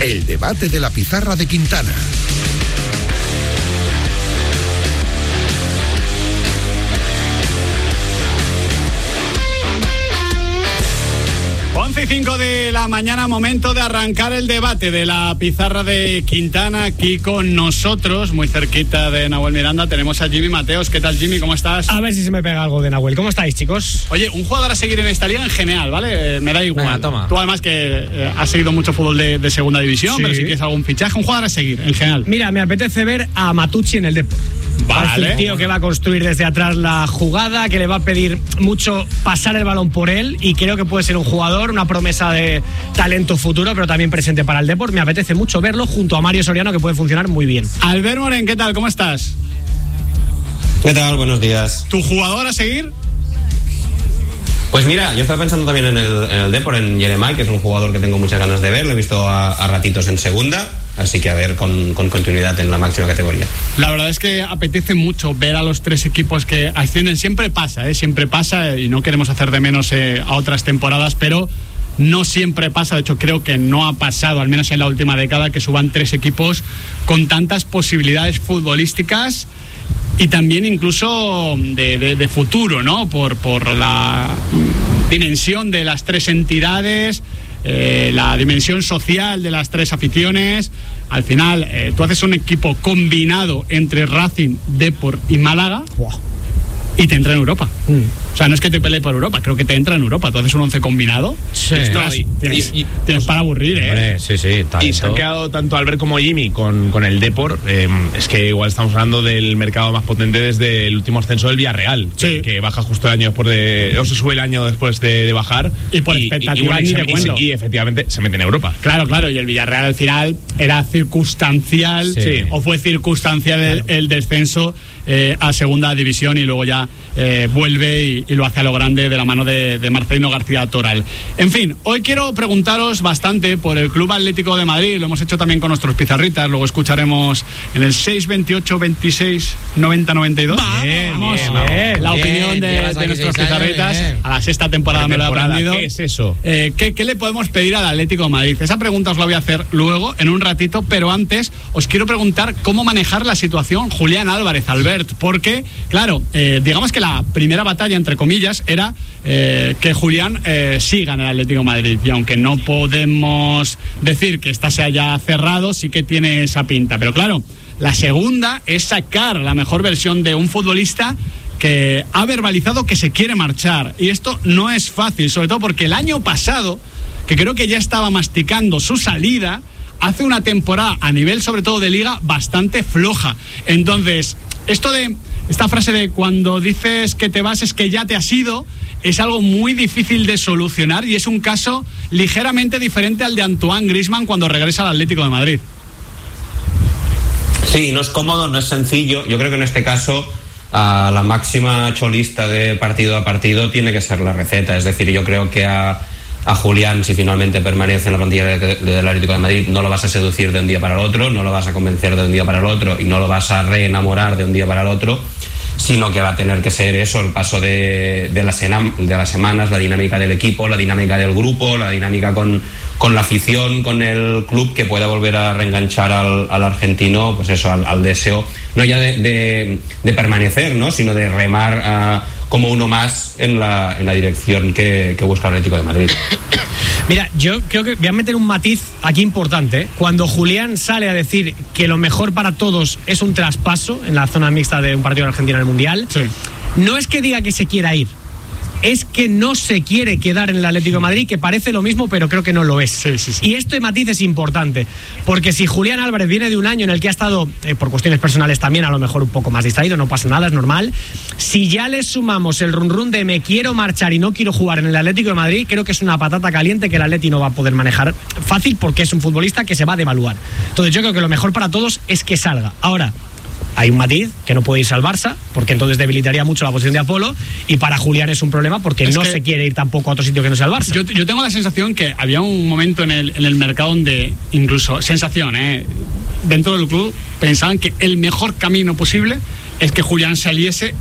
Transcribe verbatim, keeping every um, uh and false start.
El debate de la pizarra de Quintana. once y cinco de la mañana, momento de arrancar el debate de la pizarra de Quintana. Aquí con nosotros, muy cerquita de Nahuel Miranda, tenemos a Jimmy Mateos. ¿Qué tal, Jimmy? ¿Cómo estás? A ver si se me pega algo de Nahuel. ¿Cómo estáis, chicos? Oye, un jugador a seguir en esta liga en general, ¿vale? Eh, me da igual. Venga, toma. Tú además que eh, has seguido mucho fútbol de, de segunda división, Sí. pero si quieres algún fichaje, un jugador a seguir en general. Mira, me apetece ver a Matucci en el Depor. Vale. Es un tío que va a construir desde atrás la jugada, que le va a pedir mucho pasar el balón por él, y creo que puede ser un jugador, una promesa de talento futuro, pero también presente para el Depor. Me apetece mucho verlo junto a Mario Soriano, que puede funcionar muy bien. Albert Moren, ¿qué tal? ¿Cómo estás? ¿Qué tal? Buenos días. ¿Tu jugador a seguir? Pues mira, yo estaba pensando también en el, en el Depor, en Jeremai, que es un jugador que tengo muchas ganas de ver. Lo he visto a, a ratitos en segunda, así que a ver con, con continuidad en la máxima categoría. La verdad es que apetece mucho ver a los tres equipos que ascienden. Siempre pasa, ¿eh? Siempre pasa, y no queremos hacer de menos eh, a otras temporadas, pero no siempre pasa. De hecho, creo que no ha pasado, al menos en la última década, que suban tres equipos con tantas posibilidades futbolísticas y también incluso de, de, de futuro, ¿no? Por, por la dimensión de las tres entidades, eh, la dimensión social de las tres aficiones. Al final, eh, tú haces un equipo combinado entre Racing, Depor y Málaga. Wow. Y te entra en Europa. Mm. O sea, no es que te pelee por Europa, creo que te entra en Europa. Tú haces un once combinado. Sí. Ostras, Y- tienes, y- y- tienes para aburrir, ¿eh? Hombre, sí, sí, talento. Y se han quedado tanto Albert como Jimmy con, con el Depor. Eh, es que igual estamos hablando del mercado más potente desde el último ascenso del Villarreal, Sí. que, que baja justo el año después de. O se sube el año después de, de bajar. Y por expectativa ni se- te cuento. y efectivamente se mete en Europa. Claro, claro, y el Villarreal al final era circunstancial, Sí. o fue circunstancial el, el descenso eh, a segunda división, y luego ya eh, vuelve y, y lo hace a lo grande de la mano de, de Marcelino García Toral. En fin, hoy quiero preguntaros bastante por el Club Atlético de Madrid. Lo hemos hecho también con nuestros pizarritas, luego escucharemos en el seis veintiocho veintiséis noventa noventa y dos. Bien, Vamos, bien, vamos. bien, la bien, opinión de, llevas de aquí nuestros seis años, pizarritas. bien. A la sexta temporada me lo he Temporada, aprendido. ¿qué es eso? Eh, ¿qué, ¿Qué le podemos pedir al Atlético de Madrid? Esa pregunta os la voy a hacer luego, en un ratito, pero antes os quiero preguntar cómo manejar la situación Julián Álvarez, Albert, porque, claro, eh, digamos que la primera batalla, entre comillas, era eh, que Julián eh, siga en el Atlético de Madrid, y aunque no podemos decir que esta se haya cerrado, sí que tiene esa pinta, pero claro, la segunda es sacar la mejor versión de un futbolista que ha verbalizado que se quiere marchar, y esto no es fácil, sobre todo porque el año pasado, que creo que ya estaba masticando su salida, hace una temporada a nivel sobre todo de liga bastante floja. Entonces, esto de esta frase de cuando dices que te vas es que ya te has ido, es algo muy difícil de solucionar, y es un caso ligeramente diferente al de Antoine Griezmann cuando regresa al Atlético de Madrid. Sí, no es cómodo, no es sencillo. Yo creo que en este caso a la máxima cholista de partido a partido tiene que ser la receta. Es decir, yo creo que a, a Julián, si finalmente permanece en la plantilla de, de, del Atlético de Madrid, no lo vas a seducir de un día para el otro, no lo vas a convencer de un día para el otro, y no lo vas a reenamorar de un día para el otro, sino que va a tener que ser eso, el paso de, de, las, de las semanas, la dinámica del equipo, la dinámica del grupo, la dinámica con, con la afición, con el club, que pueda volver a reenganchar al, al argentino, pues eso, al, al deseo, no ya de, de, de permanecer, ¿no?, sino de remar a, como uno más en la, en la dirección que, que busca el Atlético de Madrid. Mira, yo creo que voy a meter un matiz aquí importante, ¿eh? Cuando Julián sale a decir que lo mejor para todos es un traspaso en la zona mixta de un partido de Argentina en el Mundial, Sí. no es que diga que se quiera ir, es que no se quiere quedar en el Atlético de Madrid, que parece lo mismo, pero creo que no lo es. Sí, sí, sí. Y este matiz es importante, porque si Julián Álvarez viene de un año en el que ha estado, eh, por cuestiones personales también, a lo mejor un poco más distraído, no pasa nada, es normal. Si ya le sumamos el run run de me quiero marchar y no quiero jugar en el Atlético de Madrid, creo que es una patata caliente que el Atleti no va a poder manejar fácil, porque es un futbolista que se va a devaluar. Entonces yo creo que lo mejor para todos es que salga. Ahora, hay un matiz, que no puede irse al Barça, porque entonces debilitaría mucho la posición de Apolo, y para Julián es un problema porque Es no que se quiere ir tampoco a otro sitio que no sea el Barça. Yo, yo tengo la sensación que había un momento en el, en el mercado donde, incluso, sensación, ¿eh?, dentro del club pensaban que el mejor camino posible es que Julián saliese